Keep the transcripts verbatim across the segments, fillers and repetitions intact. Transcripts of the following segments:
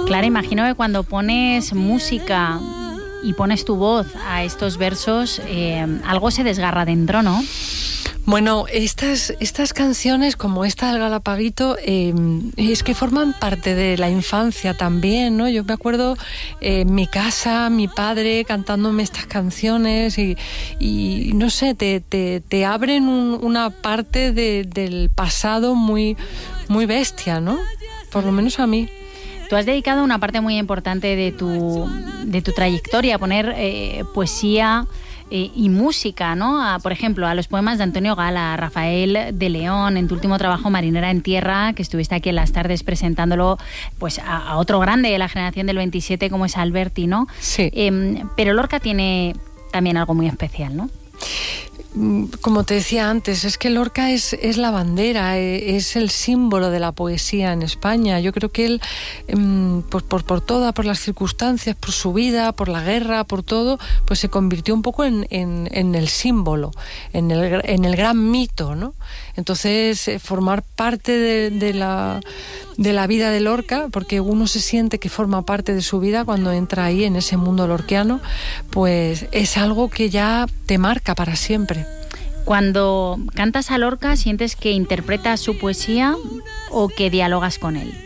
Clara, imagino que cuando pones música y pones tu voz a estos versos, eh, algo se desgarra dentro, ¿no? Bueno, estas, estas canciones, como esta del Galapaguito, eh, es que forman parte de la infancia también, ¿no? Yo me acuerdo eh, en mi casa, mi padre cantándome estas canciones y, y no sé, te, te, te abren un, una parte de, del pasado muy, muy bestia, ¿no? Por lo menos a mí. Tú has dedicado una parte muy importante de tu, de tu trayectoria a poner eh, poesía Eh, y música, ¿no? A, por ejemplo, a los poemas de Antonio Gala, a Rafael de León, en tu último trabajo Marinera en Tierra, que estuviste aquí en Las Tardes presentándolo pues a, a otro grande de la generación del veintisiete como es Alberti, ¿no? Sí. Eh, pero Lorca tiene también algo muy especial, ¿no? Como te decía antes, es que Lorca es, es la bandera, es el símbolo de la poesía en España. Yo creo que él, por, por, por toda, por las circunstancias, por su vida, por la guerra, por todo, pues se convirtió un poco en, en, en el símbolo, en el, en el gran mito, ¿no? Entonces, formar parte de, de, la, de la vida de Lorca, porque uno se siente que forma parte de su vida cuando entra ahí en ese mundo lorquiano, pues es algo que ya te marca para siempre. Cuando cantas a Lorca, ¿sientes que interpretas su poesía o que dialogas con él?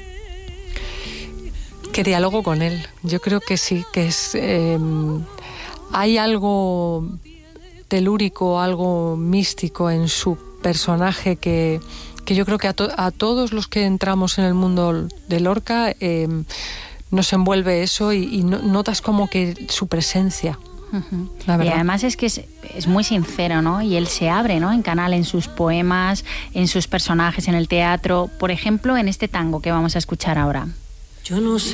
Que dialogo con él. Yo creo que sí, que es eh, hay algo telúrico, algo místico en su personaje que, que yo creo que a, to- a todos los que entramos en el mundo de Lorca eh, nos envuelve eso y, y no, notas como que su presencia. Uh-huh. Y además es que es, es muy sincero, ¿no? Y él se abre, ¿no? En canal, en sus poemas, en sus personajes, en el teatro. Por ejemplo, en este tango que vamos a escuchar ahora. Yo no sé